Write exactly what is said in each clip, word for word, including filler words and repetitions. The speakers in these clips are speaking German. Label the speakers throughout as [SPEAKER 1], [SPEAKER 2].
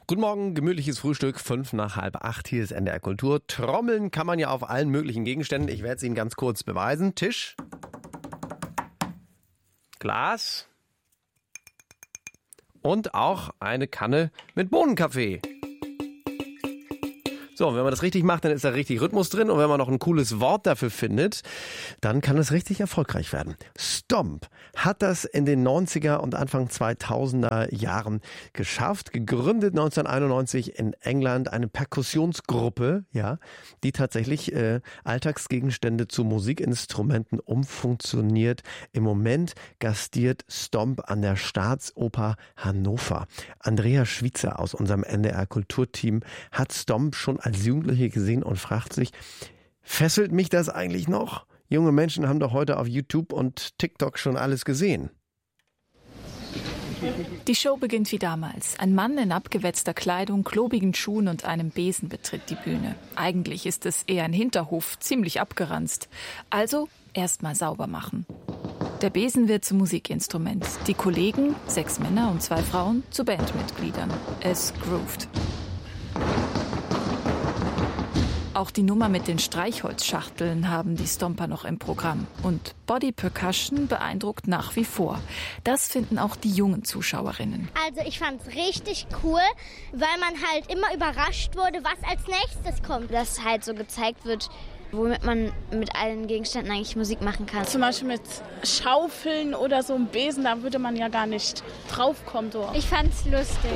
[SPEAKER 1] Guten Morgen, gemütliches Frühstück, fünf nach halb acht, hier ist N D R Kultur. Trommeln kann man ja auf allen möglichen Gegenständen. Ich werde es Ihnen ganz kurz beweisen. Tisch, Glas und auch eine Kanne mit Bohnenkaffee. So, wenn man das richtig macht, dann ist da richtig Rhythmus drin. Und wenn man noch ein cooles Wort dafür findet, dann kann es richtig erfolgreich werden. Stomp hat das in den neunziger und Anfang zweitausender Jahren geschafft. Gegründet neunzehnhunderteinundneunzig in England, eine Perkussionsgruppe, ja, die tatsächlich äh, Alltagsgegenstände zu Musikinstrumenten umfunktioniert. Im Moment gastiert Stomp an der Staatsoper Hannover. Andrea Schwitzer aus unserem N D R Kulturteam hat Stomp schon als Jugendliche gesehen und fragt sich, fesselt mich das eigentlich noch? Junge Menschen haben doch heute auf YouTube und TikTok schon alles gesehen.
[SPEAKER 2] Die Show beginnt wie damals. Ein Mann in abgewetzter Kleidung, klobigen Schuhen und einem Besen betritt die Bühne. Eigentlich ist es eher ein Hinterhof, ziemlich abgeranzt. Also erstmal sauber machen. Der Besen wird zum Musikinstrument. Die Kollegen, sechs Männer und zwei Frauen, zu Bandmitgliedern. Es groovt. Auch die Nummer mit den Streichholzschachteln haben die Stomper noch im Programm. Und Body Percussion beeindruckt nach wie vor. Das finden auch die jungen Zuschauerinnen.
[SPEAKER 3] Also ich fand's richtig cool, weil man halt immer überrascht wurde, was als nächstes kommt.
[SPEAKER 4] Dass halt so gezeigt wird, womit man mit allen Gegenständen eigentlich Musik machen kann.
[SPEAKER 5] Zum Beispiel mit Schaufeln oder so einem Besen, da würde man ja gar nicht draufkommen. So.
[SPEAKER 3] Ich fand's lustig.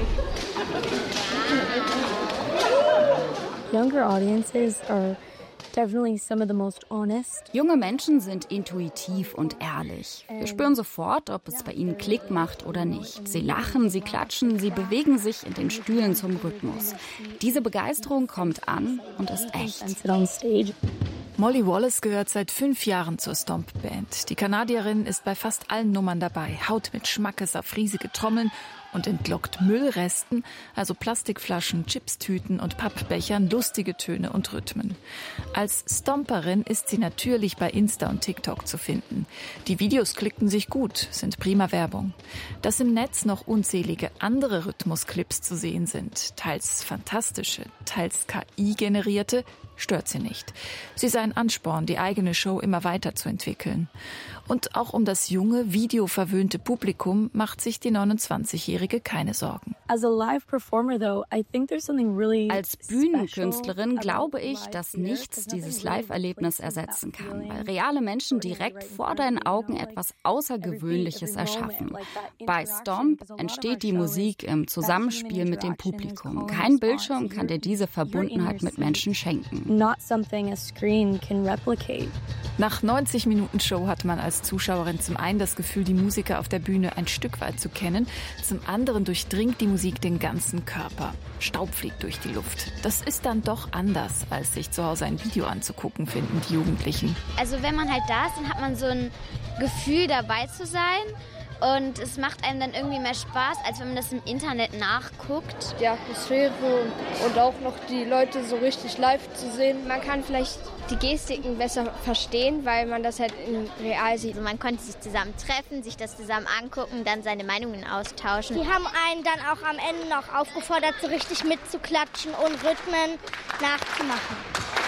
[SPEAKER 6] Younger audiences are definitely some of the most honest.
[SPEAKER 7] Junge Menschen sind intuitiv und ehrlich. Wir spüren sofort, ob es bei ihnen Klick macht oder nicht. Sie lachen, sie klatschen, sie bewegen sich in den Stühlen zum Rhythmus. Diese Begeisterung kommt an und ist echt.
[SPEAKER 2] Molly Wallace gehört seit fünf Jahren zur Stomp-Band. Die Kanadierin ist bei fast allen Nummern dabei, haut mit Schmackes auf riesige Trommeln und entlockt Müllresten, also Plastikflaschen, Chipstüten und Pappbechern, lustige Töne und Rhythmen. Als Stomperin ist sie natürlich bei Insta und TikTok zu finden. Die Videos klicken sich gut, sind prima Werbung. Dass im Netz noch unzählige andere Rhythmusclips zu sehen sind, teils fantastische, teils K I-generierte, stört sie nicht. Sie sei ein Ansporn, die eigene Show immer weiterzuentwickeln. Und auch um das junge, videoverwöhnte Publikum macht sich die neunundzwanzigjährige keine Sorgen.
[SPEAKER 6] Als
[SPEAKER 7] Bühnenkünstlerin glaube ich, dass nichts dieses Live-Erlebnis ersetzen kann, weil reale Menschen direkt vor deinen Augen etwas Außergewöhnliches erschaffen. Bei Stomp entsteht die Musik im Zusammenspiel mit dem Publikum. Kein Bildschirm kann dir diese Verbundenheit mit Menschen schenken.
[SPEAKER 2] Nach neunzig Minuten Show hat man als Zuschauerin zum einen das Gefühl, die Musiker auf der Bühne ein Stück weit zu kennen, zum anderen durchdringt die Musik den ganzen Körper. Staub fliegt durch die Luft. Das ist dann doch anders, als sich zu Hause ein Video anzugucken, finden die Jugendlichen.
[SPEAKER 4] Also wenn man halt da ist, dann hat man so ein Gefühl, dabei zu sein. Und es macht einem dann irgendwie mehr Spaß, als wenn man das im Internet nachguckt.
[SPEAKER 8] Die Atmosphäre und auch noch die Leute so richtig live zu sehen. Man kann vielleicht die Gestiken besser verstehen, weil man das halt in real sieht.
[SPEAKER 4] Also man konnte sich zusammen treffen, sich das zusammen angucken, dann seine Meinungen austauschen.
[SPEAKER 3] Die haben einen dann auch am Ende noch aufgefordert, so richtig mitzuklatschen und Rhythmen nachzumachen.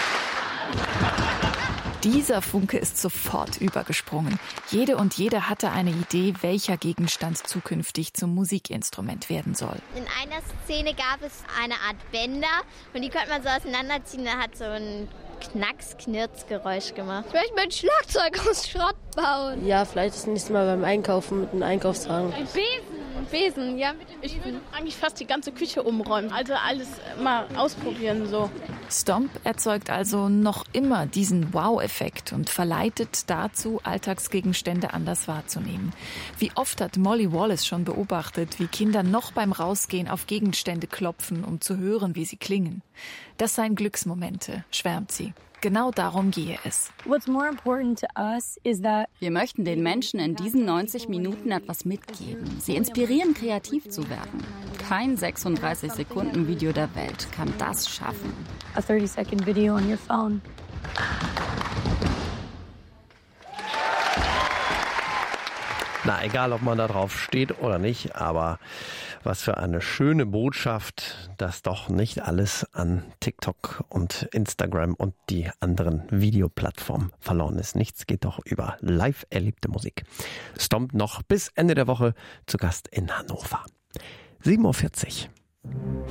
[SPEAKER 2] Dieser Funke ist sofort übergesprungen. Jede und jeder hatte eine Idee, welcher Gegenstand zukünftig zum Musikinstrument werden soll.
[SPEAKER 4] In einer Szene gab es eine Art Bänder und die konnte man so auseinanderziehen. Da hat so ein Knacks-Knirz-Geräusch gemacht.
[SPEAKER 8] Ich möchte mein Schlagzeug aus Schrott bauen.
[SPEAKER 9] Ja, vielleicht das nächste Mal beim Einkaufen mit einem Einkaufswagen.
[SPEAKER 8] Ein Besen. Besen, ja.
[SPEAKER 5] Ich will eigentlich fast die ganze Küche umräumen. Also alles mal ausprobieren so.
[SPEAKER 2] Stomp erzeugt also noch immer diesen Wow-Effekt und verleitet dazu, Alltagsgegenstände anders wahrzunehmen. Wie oft hat Molly Wallace schon beobachtet, wie Kinder noch beim Rausgehen auf Gegenstände klopfen, um zu hören, wie sie klingen. Das seien Glücksmomente, schwärmt sie. Genau darum gehe es.
[SPEAKER 7] Wir möchten den Menschen in diesen neunzig Minuten etwas mitgeben. Sie inspirieren, kreativ zu werden. Kein sechsunddreißig Sekunden Video der Welt kann das schaffen.
[SPEAKER 6] A thirty second video on your phone.
[SPEAKER 1] Na, egal, ob man da drauf steht oder nicht, aber Was für eine schöne Botschaft, dass doch nicht alles an TikTok und Instagram und die anderen Videoplattformen verloren ist. Nichts geht doch über live erlebte Musik. Stomp noch bis Ende der Woche zu Gast in Hannover. sieben Uhr vierzig.